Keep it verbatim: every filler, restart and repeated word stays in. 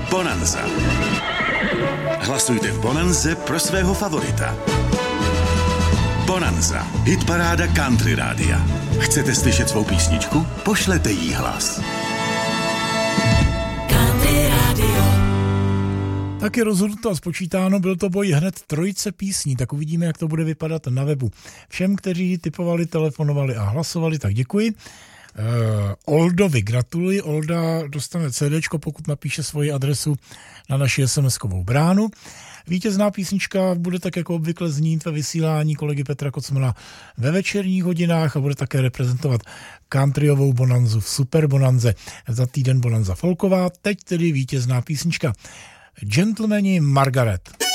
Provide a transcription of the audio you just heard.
Bonanza. Hlasujte v Bonanze pro svého favorita. Bonanza. Hitparáda Country Rádia. Chcete slyšet svou písničku? Pošlete jí hlas. Country Radio. Tak je rozhodnuto a spočítáno, byl to boj hned trojice písní, tak uvidíme, jak to bude vypadat na webu. Všem, kteří typovali, telefonovali a hlasovali, tak děkuji. Uh, Oldovi gratuluji, Olda dostane CDčko, pokud napíše svoji adresu na naši es em eskovou bránu. Vítězná písnička bude tak jako obvykle znít ve vysílání kolegy Petra Kocmana ve večerních hodinách a bude také reprezentovat countryovou bonanzu v Super Bonanze. Za týden bonanza folková, teď tedy vítězná písnička Gentlemani Margaret.